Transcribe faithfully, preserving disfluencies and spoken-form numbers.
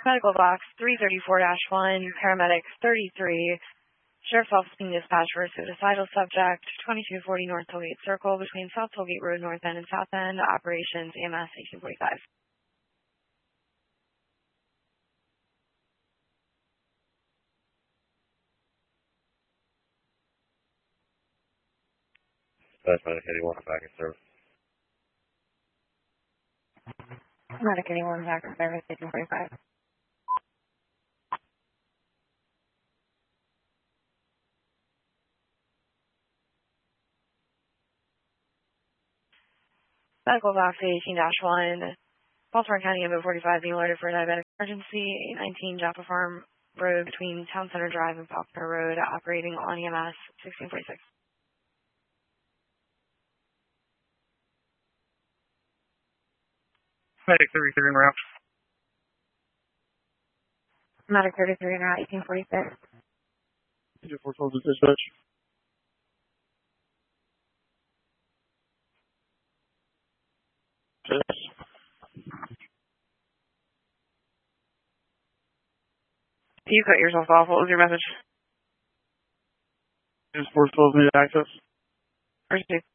Medical box three thirty-four dash one, paramedic thirty-three, Sheriff's Office being dispatched for a suicidal subject, twenty-two forty North Tollgate Circle between South Tollgate Road, North End and South End, operations A M S eighteen forty-five. That's Medic eighty-one, back in service. Medic eighty-one, back in service, eighteen forty-five. Medical box eighteen dash one, Baltimore County M O forty-five being alerted for a diabetic emergency, eight nineteen Joppa Farm Road between Town Center Drive and Faulkner Road, operating on E M S sixteen forty-six. Medic thirty-three en route. Medic thirty-three en route, eighteen forty-six. two four twelve to dispatch. Yes. You cut yourself off. What was your message? two four twelve need access. First